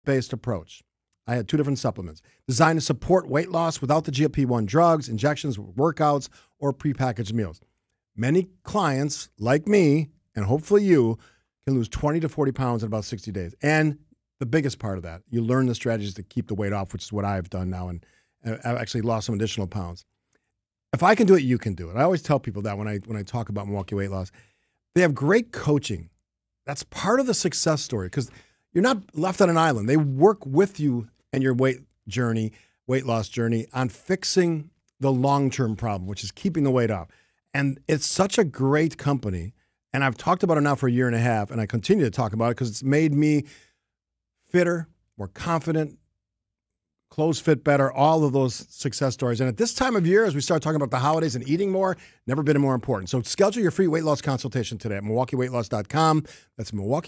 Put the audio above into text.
based approach. I had 2 different supplements designed to support weight loss without the GLP-1 drugs, injections, workouts, or prepackaged meals. Many clients like me, and hopefully you, can lose 20 to 40 pounds in about 60 days. And the biggest part of that, you learn the strategies to keep the weight off, which is what I've done now. And I've actually lost some additional pounds. If I can do it, you can do it. I always tell people that when I talk about Milwaukee Weight Loss. They have great coaching. That's part of the success story because you're not left on an island. They work with you and your weight loss journey on fixing the long-term problem, which is keeping the weight off. And it's such a great company. And I've talked about it now for a year and a half, and I continue to talk about it because it's made me fitter, more confident, clothes fit better, all of those success stories. And at this time of year, as we start talking about the holidays and eating more, never been more important. So schedule your free weight loss consultation today at MilwaukeeWeightLoss.com. That's Milwaukee.